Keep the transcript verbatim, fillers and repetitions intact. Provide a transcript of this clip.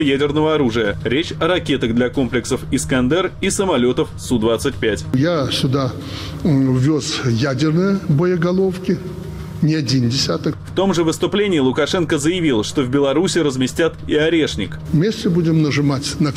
ядерного оружия. Речь о ракетах для комплексов «Искандер» и самолетов Су двадцать пять. Я сюда ввез ядерные боеголовки, не один десяток. В том же выступлении Лукашенко заявил, что в Беларуси разместят и «Орешник». Вместе будем нажимать на